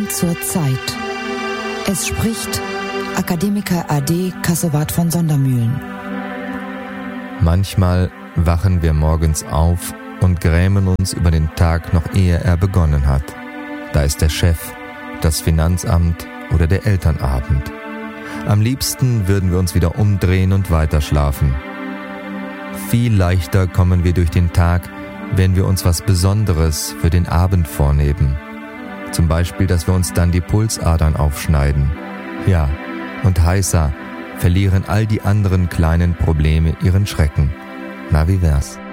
Leben zur Zeit. Es spricht Akademiker AD Kassewart von Sondermühlen. Manchmal wachen wir morgens auf und grämen uns über den Tag, noch ehe er begonnen hat. Da ist der Chef, das Finanzamt oder der Elternabend. Am liebsten würden wir uns wieder umdrehen und weiterschlafen. Viel leichter kommen wir durch den Tag, wenn wir uns was Besonderes für den Abend vornehmen. Zum Beispiel, dass wir uns dann die Pulsadern aufschneiden. Ja, und heißer verlieren all die anderen kleinen Probleme ihren Schrecken. Na, wie wär's?